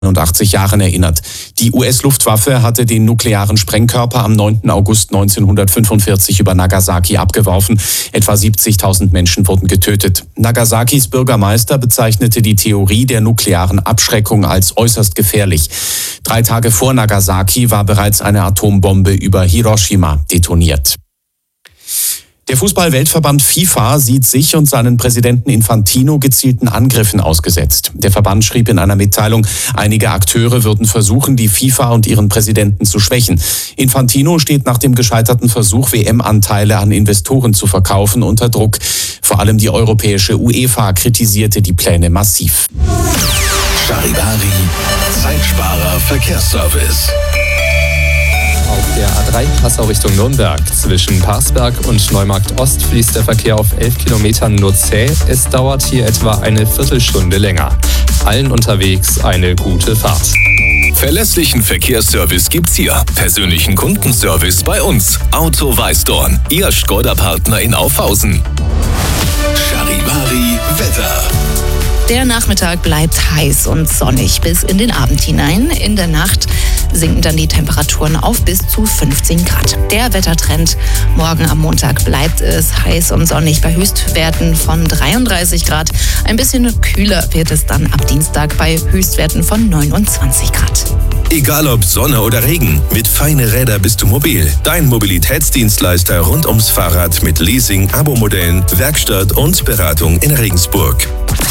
81 Jahren erinnert. Die US-Luftwaffe hatte den nuklearen Sprengkörper am 9. August 1945 über Nagasaki abgeworfen. Etwa 70.000 Menschen wurden getötet. Nagasakis Bürgermeister bezeichnete die Theorie der nuklearen Abschreckung als äußerst gefährlich. 3 Tage vor Nagasaki war bereits eine Atombombe über Hiroshima detoniert. Der Fußball-Weltverband FIFA sieht sich und seinen Präsidenten Infantino gezielten Angriffen ausgesetzt. Der Verband schrieb in einer Mitteilung, einige Akteure würden versuchen, die FIFA und ihren Präsidenten zu schwächen. Infantino steht nach dem gescheiterten Versuch, WM-Anteile an Investoren zu verkaufen, unter Druck. Vor allem die europäische UEFA kritisierte die Pläne massiv. Charivari, Zeitsparer Verkehrsservice. Auf der A3 Passau Richtung Nürnberg. Zwischen Parsberg und Neumarkt Ost fließt der Verkehr auf 11 Kilometern nur zäh. Es dauert hier etwa eine Viertelstunde länger. Allen unterwegs eine gute Fahrt. Verlässlichen Verkehrsservice gibt's hier. Persönlichen Kundenservice bei uns. Auto Weißdorn, Ihr Škoda-Partner in Aufhausen. Charivari Wetter. Der Nachmittag bleibt heiß und sonnig bis in den Abend hinein. In der Nacht sinken dann die Temperaturen auf bis zu 15 Grad. Der Wettertrend: morgen am Montag bleibt es heiß und sonnig bei Höchstwerten von 33 Grad. Ein bisschen kühler wird es dann ab Dienstag bei Höchstwerten von 29 Grad. Egal ob Sonne oder Regen, mit Feine Räder bist du mobil. Dein Mobilitätsdienstleister rund ums Fahrrad mit Leasing, Abo-Modellen, Werkstatt und Beratung in Regensburg.